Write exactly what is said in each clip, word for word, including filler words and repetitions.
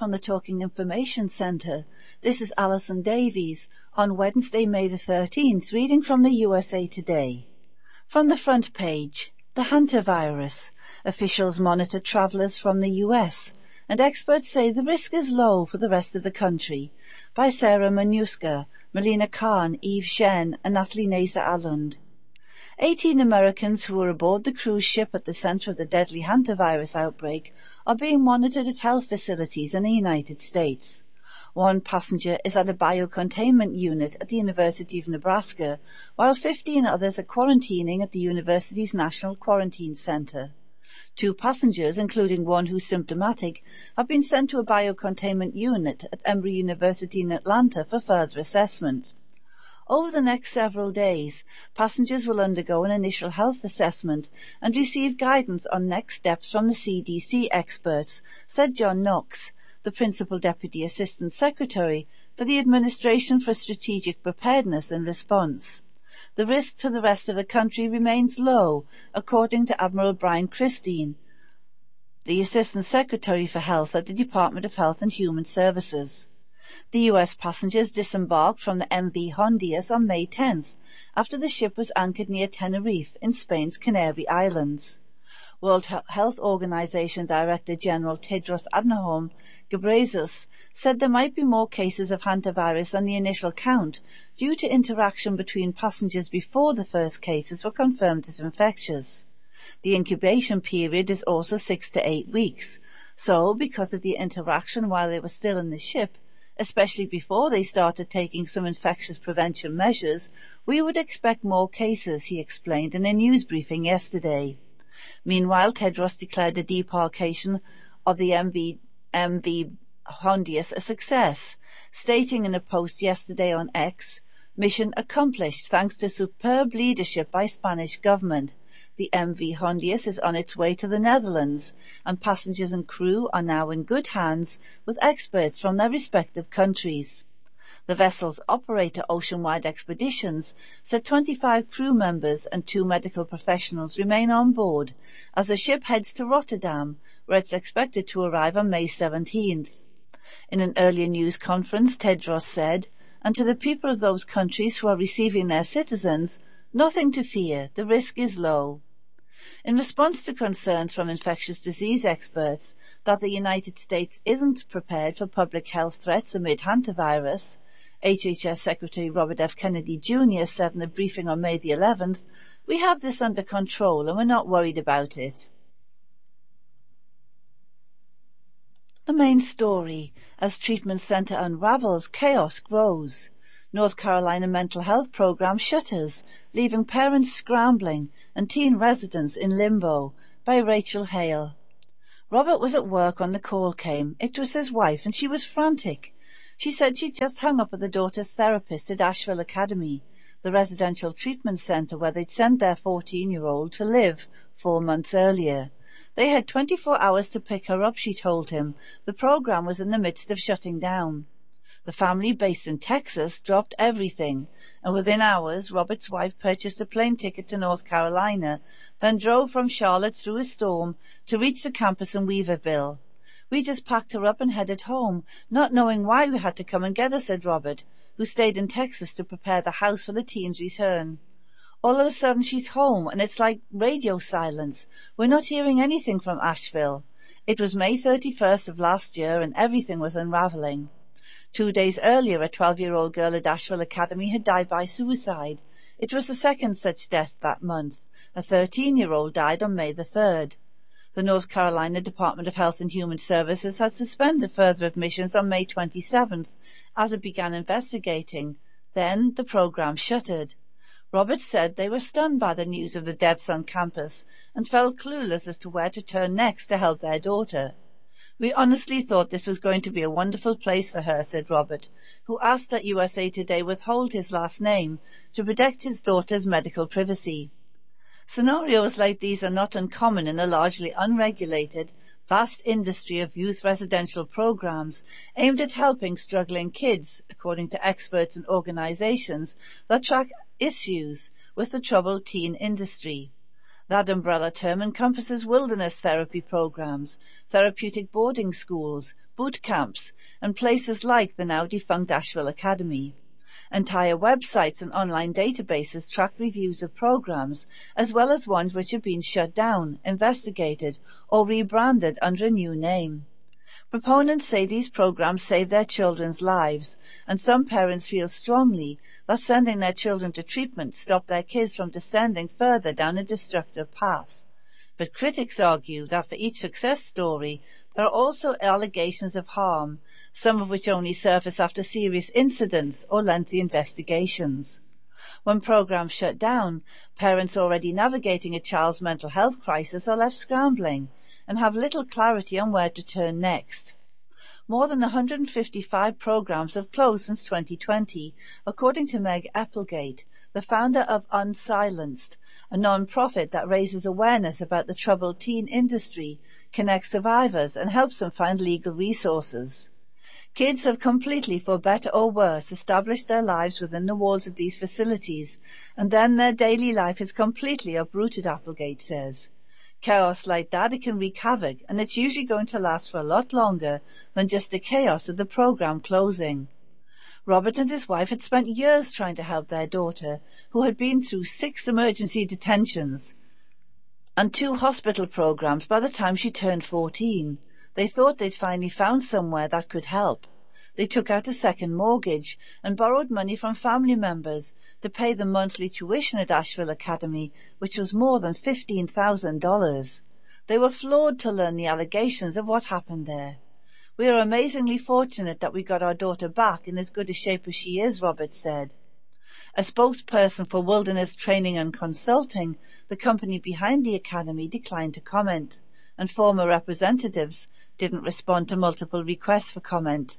from the Talking Information Centre. This is Alison Davies on Wednesday, May the thirteenth, reading from the U S A Today. From the front page, the hantavirus. Officials monitor travellers from the U S, and experts say the risk is low for the rest of the country. By Sarah Manuska, Melina Khan, Eve Shen, and Natalie Neza-Alund. Eighteen Americans who were aboard the cruise ship at the centre of the deadly hantavirus outbreak are being monitored at health facilities in the United States. One passenger is at a biocontainment unit at the University of Nebraska, while fifteen others are quarantining at the university's National Quarantine Center. Two passengers, including one who's symptomatic, have been sent to a biocontainment unit at Emory University in Atlanta for further assessment. Over the next several days, passengers will undergo an initial health assessment and receive guidance on next steps from the C D C experts, said John Knox, the Principal Deputy Assistant Secretary for the Administration for Strategic Preparedness and Response. The risk to the rest of the country remains low, according to Admiral Brian Christine, the Assistant Secretary for Health at the Department of Health and Human Services. The U S passengers disembarked from the M V Hondias on May tenth, after the ship was anchored near Tenerife in Spain's Canary Islands. World Health Organization Director General Tedros Adhanom Ghebreyesus said there might be more cases of hantavirus than the initial count due to interaction between passengers before the first cases were confirmed as infectious. The incubation period is also six to eight weeks, so because of the interaction while they were still in the ship, especially before they started taking some infectious prevention measures, we would expect more cases, he explained in a news briefing yesterday. Meanwhile, Tedros declared the debarkation of the M V, M V Hondias a success, stating in a post yesterday on X, "Mission accomplished thanks to superb leadership by Spanish government. The M V Hondias is on its way to the Netherlands, and passengers and crew are now in good hands with experts from their respective countries." The vessel's operator, Oceanwide Expeditions, said twenty-five crew members and two medical professionals remain on board as the ship heads to Rotterdam, where it's expected to arrive on May seventeenth. In an earlier news conference, Tedros said, "And to the people of those countries who are receiving their citizens, nothing to fear, the risk is low." In response to concerns from infectious disease experts that the United States isn't prepared for public health threats amid hantavirus, H H S Secretary Robert F. Kennedy Junior said in a briefing on May the eleventh, "We have this under control and we're not worried about it." The main story: as treatment center unravels, chaos grows. North Carolina mental health program shutters, leaving parents scrambling and teen residents in limbo, by Rachel Hale. Robert was at work when the call came. It was his wife, and she was frantic. She said she'd just hung up with her daughter's therapist at Asheville Academy, the residential treatment center where they'd sent their fourteen-year-old to live four months earlier. They had twenty-four hours to pick her up, she told him. The program was in the midst of shutting down. The family, based in Texas, dropped everything, and within hours Robert's wife purchased a plane ticket to North Carolina, then drove from Charlotte through a storm to reach the campus in Weaverville. "We just packed her up and headed home, not knowing why we had to come and get her," said Robert, who stayed in Texas to prepare the house for the teen's return. "All of a sudden she's home, and it's like radio silence. We're not hearing anything from Asheville. It was May thirty-first of last year, and everything was unraveling." Two days earlier, a twelve-year-old girl at Asheville Academy had died by suicide. It was the second such death that month. A thirteen-year-old died on May the third. The North Carolina Department of Health and Human Services had suspended further admissions on May twenty-seventh as it began investigating. Then the program shuttered. Roberts said they were stunned by the news of the deaths on campus and felt clueless as to where to turn next to help their daughter. "We honestly thought this was going to be a wonderful place for her," said Robert, who asked that U S A Today withhold his last name to protect his daughter's medical privacy. Scenarios like these are not uncommon in the largely unregulated, vast industry of youth residential programs aimed at helping struggling kids, according to experts and organizations that track issues with the troubled teen industry. That umbrella term encompasses wilderness therapy programs, therapeutic boarding schools, boot camps, and places like the now-defunct Asheville Academy. Entire websites and online databases track reviews of programs, as well as ones which have been shut down, investigated, or rebranded under a new name. Proponents say these programs save their children's lives, and some parents feel strongly that sending their children to treatment stopped their kids from descending further down a destructive path. But critics argue that for each success story, there are also allegations of harm, some of which only surface after serious incidents or lengthy investigations. When programs shut down, parents already navigating a child's mental health crisis are left scrambling and have little clarity on where to turn next. More than one hundred fifty-five programs have closed since twenty twenty, according to Meg Applegate, the founder of Unsilenced, a non-profit that raises awareness about the troubled teen industry, connects survivors, and helps them find legal resources. Kids have completely, for better or worse, established their lives within the walls of these facilities, and then their daily life is completely uprooted, Applegate says. Chaos like that, it can wreak havoc, and it's usually going to last for a lot longer than just the chaos of the program closing. Robert and his wife had spent years trying to help their daughter, who had been through six emergency detentions and two hospital programs by the time she turned fourteen. They thought they'd finally found somewhere that could help. They took out a second mortgage and borrowed money from family members to pay the monthly tuition at Asheville Academy, which was more than fifteen thousand dollars. They were floored to learn the allegations of what happened there. "We are amazingly fortunate that we got our daughter back in as good a shape as she is," Roberts said. A spokesperson for Wilderness Training and Consulting, the company behind the academy, declined to comment, and former representatives didn't respond to multiple requests for comment.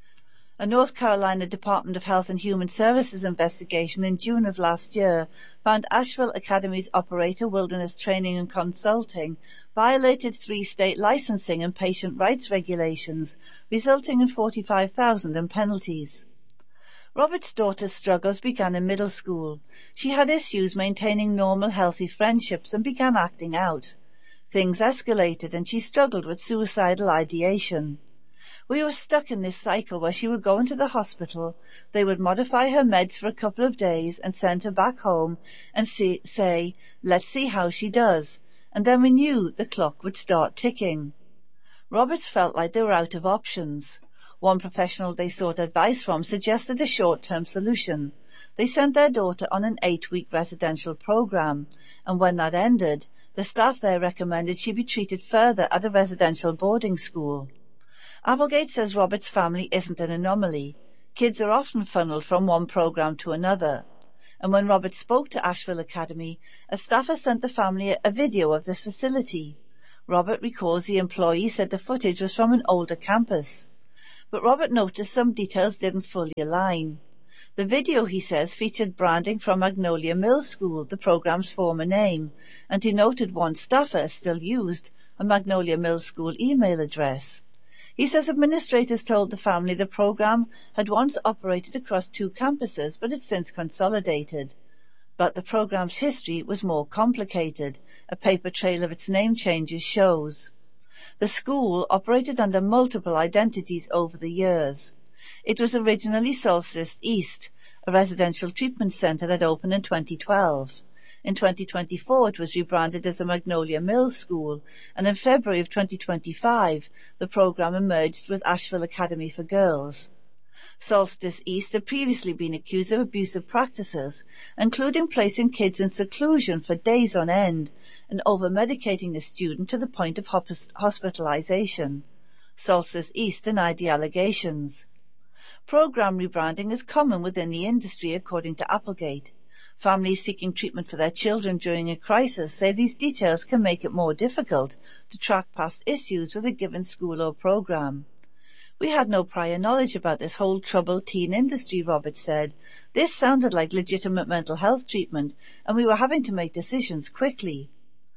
A North Carolina Department of Health and Human Services investigation in June of last year found Asheville Academy's operator, Wilderness Training and Consulting, violated three state licensing and patient rights regulations, resulting in forty-five thousand dollars in penalties. Robert's daughter's struggles began in middle school. She had issues maintaining normal, healthy friendships and began acting out. Things escalated and she struggled with suicidal ideation. "We were stuck in this cycle where she would go into the hospital, they would modify her meds for a couple of days and send her back home and see, say, let's see how she does, and then we knew the clock would start ticking." Roberts felt like they were out of options. One professional they sought advice from suggested a short-term solution. They sent their daughter on an eight-week residential program, and when that ended, the staff there recommended she be treated further at a residential boarding school. Applegate says Robert's family isn't an anomaly. Kids are often funneled from one program to another. And when Robert spoke to Asheville Academy, a staffer sent the family a video of this facility. Robert recalls the employee said the footage was from an older campus. But Robert noticed some details didn't fully align. The video, he says, featured branding from Magnolia Mill School, the program's former name, and he noted one staffer still used a Magnolia Mill School email address. He says administrators told the family the program had once operated across two campuses, but had since consolidated. But the program's history was more complicated. A paper trail of its name changes shows. The school operated under multiple identities over the years. It was originally Solstice East, a residential treatment center that opened in twenty twelve. In twenty twenty-four, it was rebranded as the Magnolia Mill School, and in February of twenty twenty-five, the program emerged with Asheville Academy for Girls. Solstice East had previously been accused of abusive practices, including placing kids in seclusion for days on end and over-medicating the student to the point of hospitalization. Solstice East denied the allegations. Program rebranding is common within the industry, according to Applegate. Families seeking treatment for their children during a crisis say these details can make it more difficult to track past issues with a given school or program. "We had no prior knowledge about this whole troubled teen industry," Roberts said. "This sounded like legitimate mental health treatment, and we were having to make decisions quickly."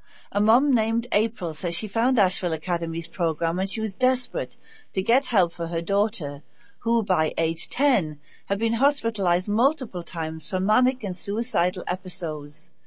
A mom named April says she found Asheville Academy's program when she was desperate to get help for her daughter, who by age ten had been hospitalized multiple times for manic and suicidal episodes.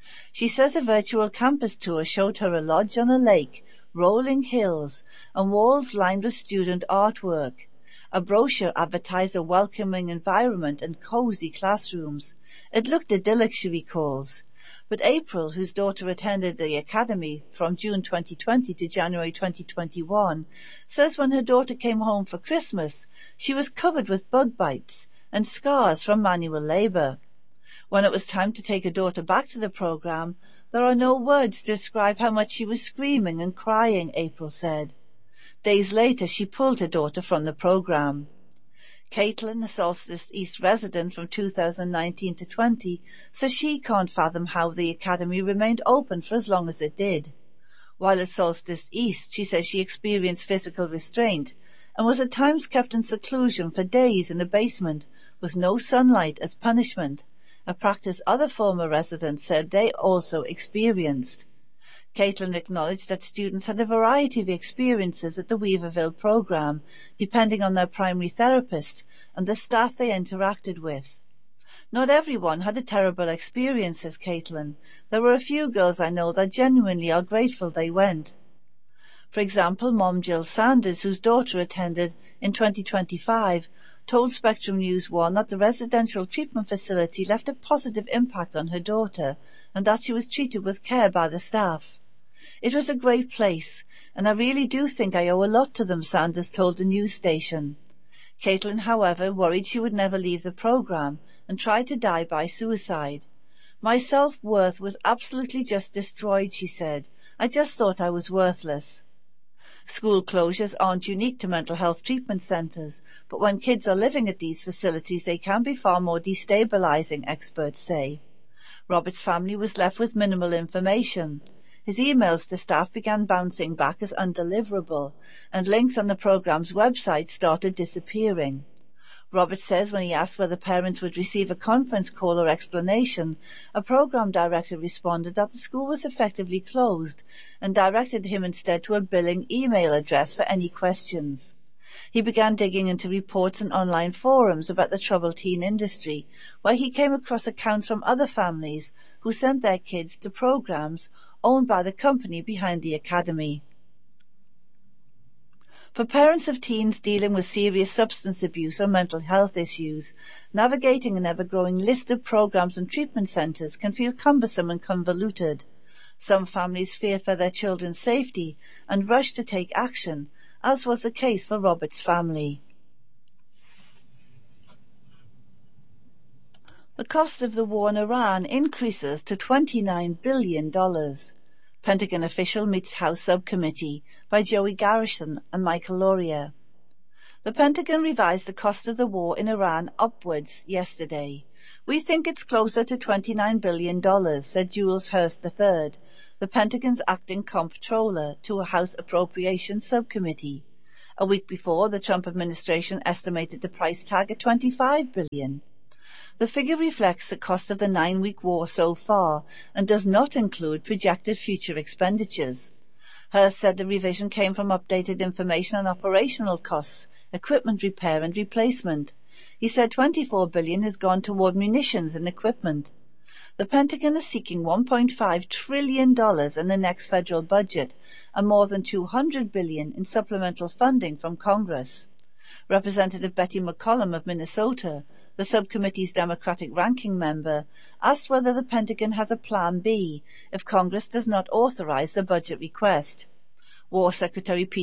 She says a virtual campus tour showed her a lodge on a lake, rolling hills, and walls lined with student artwork. A brochure advertised a welcoming environment and cozy classrooms. It looked idyllic, she recalls. But April, whose daughter attended the academy from June twenty twenty to January twenty twenty-one, says when her daughter came home for Christmas, she was covered with bug bites and scars from manual labor. When it was time to take her daughter back to the program, there are no words to describe how much she was screaming and crying, April said. Days later, she pulled her daughter from the program. Caitlin, a Solstice East resident from two thousand nineteen to twenty, says she can't fathom how the academy remained open for as long as it did. While at Solstice East, she says she experienced physical restraint and was at times kept in seclusion for days in a basement with no sunlight as punishment, a practice other former residents said they also experienced. Caitlin acknowledged that students had a variety of experiences at the Weaverville program, depending on their primary therapist and the staff they interacted with. Not everyone had a terrible experience, says Caitlin. There were a few girls I know that genuinely are grateful they went. For example, Mom Jill Sanders, whose daughter attended in twenty twenty-five, told Spectrum News one that the residential treatment facility left a positive impact on her daughter and that she was treated with care by the staff. It was a great place, and I really do think I owe a lot to them, Sanders told the news station. Caitlin, however, worried she would never leave the program and tried to die by suicide. My self-worth was absolutely just destroyed, she said. I just thought I was worthless. School closures aren't unique to mental health treatment centers, but when kids are living at these facilities, they can be far more destabilizing, experts say. Robert's family was left with minimal information. His emails to staff began bouncing back as undeliverable, and links on the program's website started disappearing. Robert says when he asked whether parents would receive a conference call or explanation, a program director responded that the school was effectively closed and directed him instead to a billing email address for any questions. He began digging into reports and online forums about the troubled teen industry, where he came across accounts from other families who sent their kids to programs owned by the company behind the academy. For parents of teens dealing with serious substance abuse or mental health issues, navigating an ever-growing list of programs and treatment centers can feel cumbersome and convoluted. Some families fear for their children's safety and rush to take action, as was the case for Robert's family. The cost of the war in Iran increases to twenty-nine billion dollars. Pentagon official meets House subcommittee by Joey Garrison and Michael Laurier. The Pentagon revised the cost of the war in Iran upwards yesterday. We think it's closer to twenty-nine billion dollars, said Jules Hurst the third, the Pentagon's acting comptroller, to a House Appropriations Subcommittee. A week before, the Trump administration estimated the price tag at twenty-five billion dollars. The figure reflects the cost of the nine-week war so far and does not include projected future expenditures. Hurst said the revision came from updated information on operational costs, equipment repair and replacement. He said twenty-four billion dollars has gone toward munitions and equipment. The Pentagon is seeking one point five trillion dollars in the next federal budget and more than two hundred billion dollars in supplemental funding from Congress. Representative Betty McCollum of Minnesota, the subcommittee's Democratic ranking member, asked whether the Pentagon has a Plan B if Congress does not authorize the budget request. War Secretary Pete